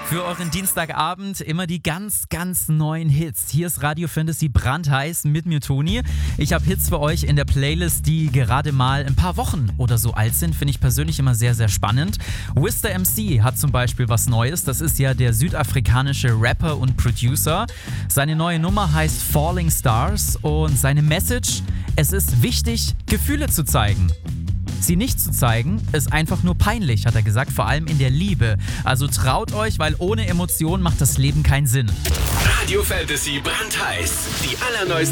Für euren Dienstagabend immer die ganz, ganz neuen Hits. Hier ist Radio Fantasy brandheiß mit mir, Toni. Ich habe Hits für euch in der Playlist, die gerade mal ein paar Wochen oder so alt sind. Finde ich persönlich immer sehr, sehr spannend. Wista MC hat zum Beispiel was Neues. Das ist ja der südafrikanische Rapper und Producer. Seine neue Nummer heißt Falling Stars und seine Message: Es ist wichtig, Gefühle zu zeigen. Sie nicht zu zeigen, ist einfach nur peinlich, hat er gesagt, vor allem in der Liebe. Also traut euch, weil ohne Emotionen macht das Leben keinen Sinn. Radio Fantasy brandheiß. Die allerneuesten